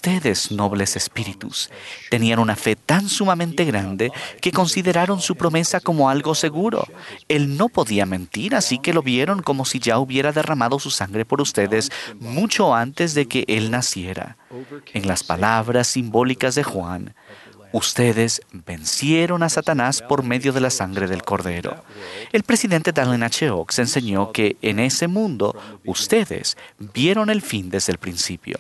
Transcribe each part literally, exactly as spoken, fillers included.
Ustedes, nobles espíritus, tenían una fe tan sumamente grande que consideraron su promesa como algo seguro. Él no podía mentir, así que lo vieron como si ya hubiera derramado su sangre por ustedes mucho antes de que Él naciera. En las palabras simbólicas de Juan, ustedes vencieron a Satanás por medio de la sangre del Cordero. El presidente Dallin H. Oaks enseñó que en ese mundo ustedes vieron el fin desde el principio.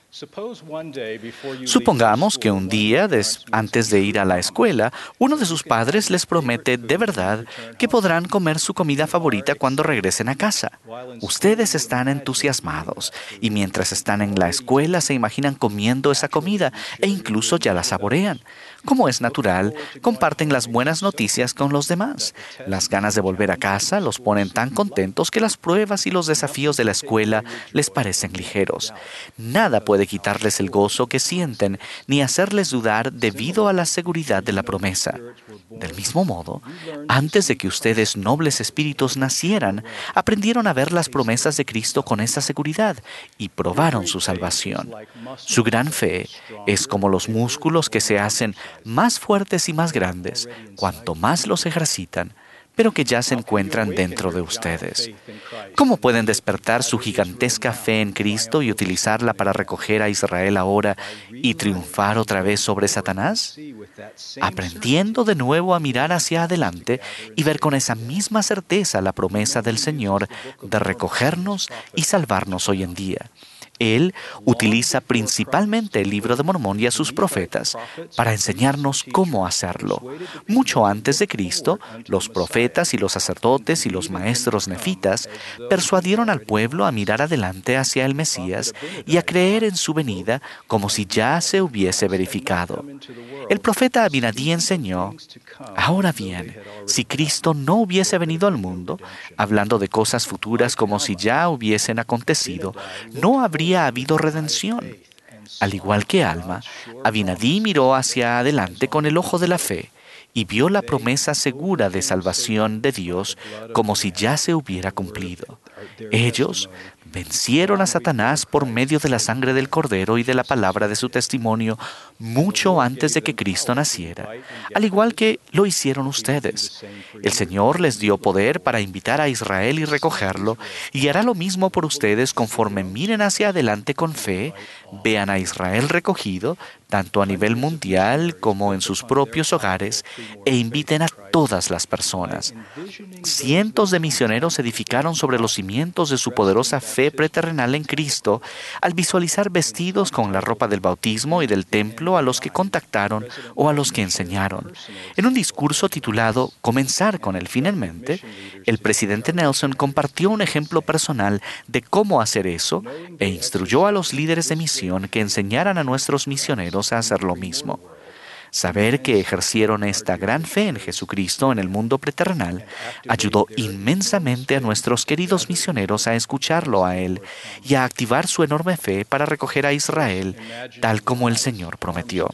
Supongamos que un día, des- antes de ir a la escuela, uno de sus padres les promete de verdad que podrán comer su comida favorita cuando regresen a casa. Ustedes están entusiasmados y mientras están en la escuela se imaginan comiendo esa comida e incluso ya la saborean. Como es natural, comparten las buenas noticias con los demás. Las ganas de volver a casa los ponen tan contentos que las pruebas y los desafíos de la escuela les parecen ligeros. Nada puede quitarles el gozo que sienten ni hacerles dudar debido a la seguridad de la promesa. Del mismo modo, antes de que ustedes, nobles espíritus, nacieran, aprendieron a ver las promesas de Cristo con esa seguridad y probaron su salvación. Su gran fe es como los músculos que se hacen más fuertes y más grandes cuanto más los ejercitan, pero que ya se encuentran dentro de ustedes. ¿Cómo pueden despertar su gigantesca fe en Cristo y utilizarla para recoger a Israel ahora y triunfar otra vez sobre Satanás? Aprendiendo de nuevo a mirar hacia adelante y ver con esa misma certeza la promesa del Señor de recogernos y salvarnos hoy en día. Él utiliza principalmente el Libro de Mormón y a sus profetas para enseñarnos cómo hacerlo. Mucho antes de Cristo, los profetas y los sacerdotes y los maestros nefitas persuadieron al pueblo a mirar adelante hacia el Mesías y a creer en su venida como si ya se hubiese verificado. El profeta Abinadí enseñó: ahora bien, si Cristo no hubiese venido al mundo, hablando de cosas futuras como si ya hubiesen acontecido, no habría habido redención. Al igual que Alma, Abinadí miró hacia adelante con el ojo de la fe y vio la promesa segura de salvación de Dios como si ya se hubiera cumplido. Ellos vencieron a Satanás por medio de la sangre del Cordero y de la palabra de su testimonio mucho antes de que Cristo naciera, al igual que lo hicieron ustedes. El Señor les dio poder para invitar a Israel y recogerlo, y hará lo mismo por ustedes conforme miren hacia adelante con fe, vean a Israel recogido, tanto a nivel mundial como en sus propios hogares, e inviten a todas las personas. Cientos de misioneros edificaron sobre los cimientos de su poderosa fe preterrenal en Cristo al visualizar vestidos con la ropa del bautismo y del templo a los que contactaron o a los que enseñaron. En un discurso titulado "Comenzar con el fin en mente", el presidente Nelson compartió un ejemplo personal de cómo hacer eso e instruyó a los líderes de misión que enseñaran a nuestros misioneros a hacer lo mismo. Saber que ejercieron esta gran fe en Jesucristo en el mundo preterrenal ayudó inmensamente a nuestros queridos misioneros a escucharlo a Él y a activar su enorme fe para recoger a Israel, tal como el Señor prometió.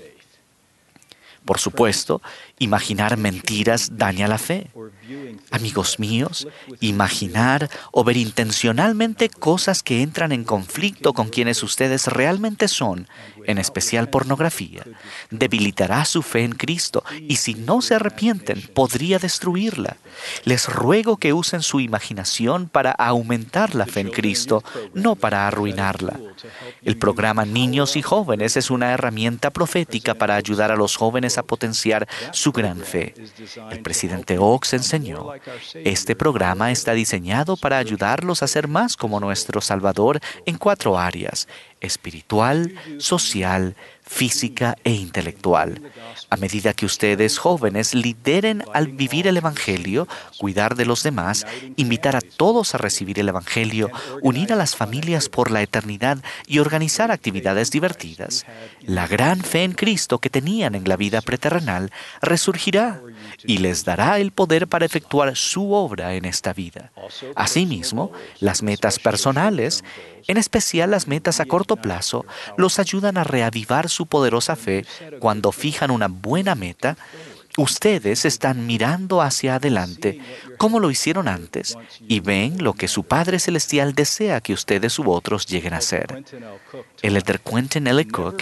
Por supuesto, imaginar mentiras daña la fe. Amigos míos, imaginar o ver intencionalmente cosas que entran en conflicto con quienes ustedes realmente son, en especial pornografía, debilitará su fe en Cristo y si no se arrepienten, podría destruirla. Les ruego que usen su imaginación para aumentar la fe en Cristo, no para arruinarla. El programa Niños y Jóvenes es una herramienta profética para ayudar a los jóvenes a potenciar su gran fe. El presidente Oaks enseñó: este programa está diseñado para ayudarlos a ser más como nuestro Salvador en cuatro áreas: espiritual, social, física e intelectual. A medida que ustedes, jóvenes, lideren al vivir el Evangelio, cuidar de los demás, invitar a todos a recibir el Evangelio, unir a las familias por la eternidad y organizar actividades divertidas, la gran fe en Cristo que tenían en la vida preterrenal resurgirá y les dará el poder para efectuar su obra en esta vida. Asimismo, las metas personales, en especial las metas a corto plazo, los ayudan a reavivar su poderosa fe. Cuando fijan una buena meta, ustedes están mirando hacia adelante, como lo hicieron antes, y ven lo que su Padre Celestial desea que ustedes u otros lleguen a ser. El elder Quentin L. Cook